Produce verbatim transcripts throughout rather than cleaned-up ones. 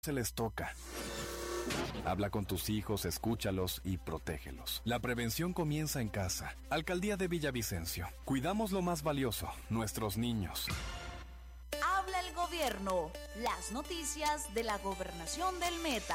se les toca. Habla con tus hijos, escúchalos y protégelos. La prevención comienza en casa. Alcaldía de Villavicencio. Cuidamos lo más valioso, nuestros niños. Habla el gobierno. Las noticias de la gobernación del Meta.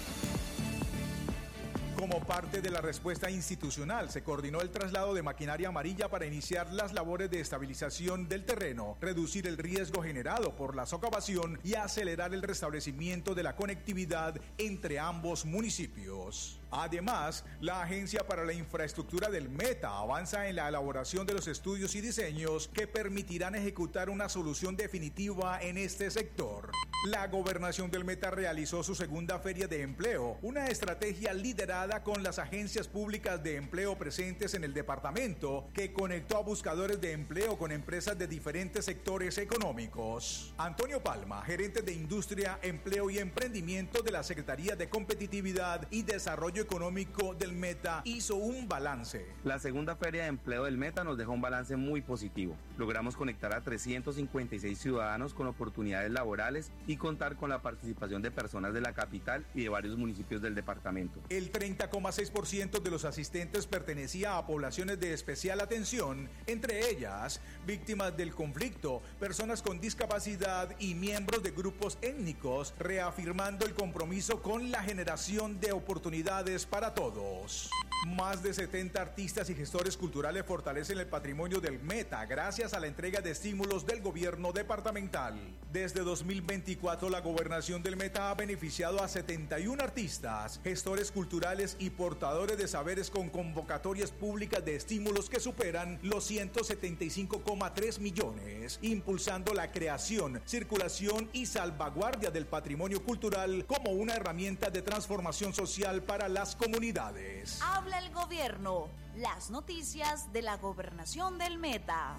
Como parte de la respuesta institucional, se coordinó el traslado de maquinaria amarilla para iniciar las labores de estabilización del terreno, reducir el riesgo generado por la socavación y acelerar el restablecimiento de la conectividad entre ambos municipios. Además, la Agencia para la Infraestructura del Meta avanza en la elaboración de los estudios y diseños que permitirán ejecutar una solución definitiva en este sector. La Gobernación del Meta realizó su segunda feria de empleo, una estrategia liderada con las agencias públicas de empleo presentes en el departamento, que conectó a buscadores de empleo con empresas de diferentes sectores económicos. Antonio Palma, gerente de Industria, Empleo y Emprendimiento de la Secretaría de Competitividad y Desarrollo Económico del Meta, hizo un balance. La segunda feria de empleo del Meta nos dejó un balance muy positivo. Logramos conectar a trescientos cincuenta y seis ciudadanos con oportunidades laborales y contar con la participación de personas de la capital y de varios municipios del departamento. El treinta coma seis por ciento de los asistentes pertenecía a poblaciones de especial atención, entre ellas víctimas del conflicto, personas con discapacidad y miembros de grupos étnicos, reafirmando el compromiso con la generación de oportunidades para todos. Más de setenta artistas y gestores culturales fortalecen el patrimonio del Meta gracias a la entrega de estímulos del gobierno departamental. Desde dos mil veinticuatro, la gobernación del Meta ha beneficiado a setenta y uno artistas, gestores culturales y portadores de saberes con convocatorias públicas de estímulos que superan los ciento setenta y cinco coma tres millones, impulsando la creación, circulación y salvaguardia del patrimonio cultural como una herramienta de transformación social para las comunidades. Habla el gobierno. Las noticias de la gobernación del Meta.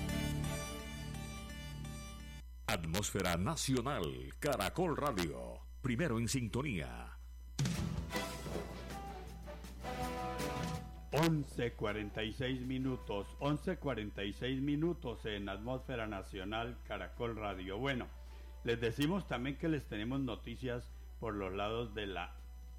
Atmósfera Nacional, Caracol Radio. Primero en sintonía. once cuarenta y seis minutos, once cuarenta y seis minutos en Atmósfera Nacional, Caracol Radio. Bueno, les decimos también que les tenemos noticias por los lados de la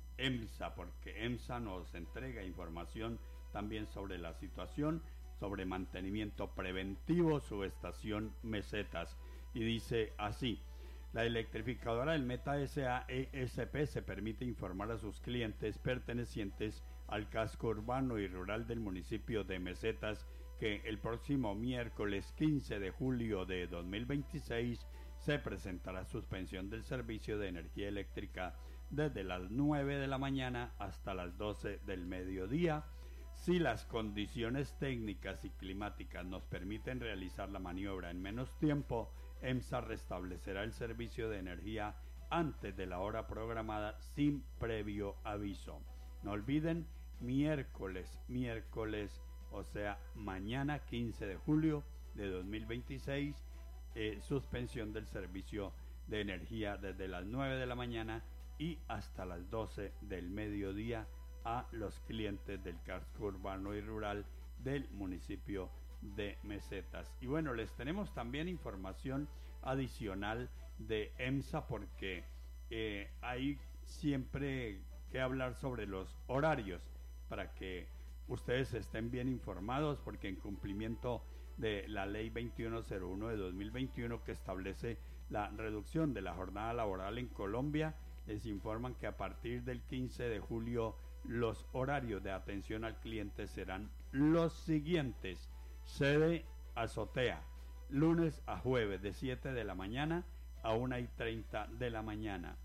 EMSA, porque EMSA nos entrega información también sobre la situación, sobre mantenimiento preventivo, subestación Mesetas. Y dice así: la electrificadora del Meta S A E S P se permite informar a sus clientes pertenecientes al casco urbano y rural del municipio de Mesetas que el próximo miércoles quince de julio de dos mil veintiséis se presentará suspensión del servicio de energía eléctrica desde las nueve de la mañana hasta las doce del mediodía. Si las condiciones técnicas y climáticas nos permiten realizar la maniobra en menos tiempo, EMSA restablecerá el servicio de energía antes de la hora programada sin previo aviso. No olviden, miércoles, miércoles, o sea, mañana quince de julio de dos mil veintiséis, eh, suspensión del servicio de energía desde las nueve de la mañana y hasta las doce del mediodía a los clientes del casco urbano y rural del municipio de Mesetas. Y bueno, les tenemos también información adicional de EMSA porque eh, hay siempre que hablar sobre los horarios para que ustedes estén bien informados, porque en cumplimiento de la ley veintiuno cero uno de dos mil veintiuno que establece la reducción de la jornada laboral en Colombia, les informan que a partir del quince de julio los horarios de atención al cliente serán los siguientes: sede azotea, lunes a jueves de siete de la mañana a una y treinta de la mañana,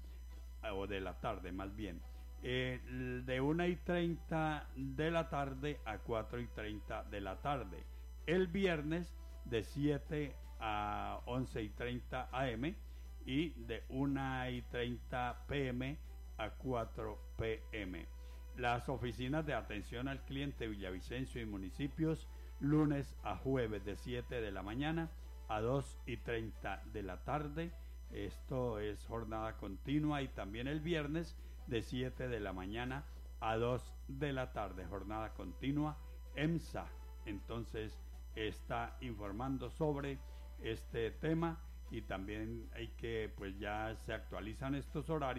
o de la tarde más bien, eh, de una y treinta de la tarde a cuatro y treinta de la tarde. El viernes de siete a once y treinta a eme y de una y treinta pe eme a cuatro pe eme. Las oficinas de atención al cliente Villavicencio y municipios, lunes a jueves de siete de la mañana a dos y treinta de la tarde. Esto es jornada continua. Y también el viernes de siete de la mañana a dos de la tarde, jornada continua. EMSA entonces está informando sobre este tema y también hay que, pues ya se actualizan estos horarios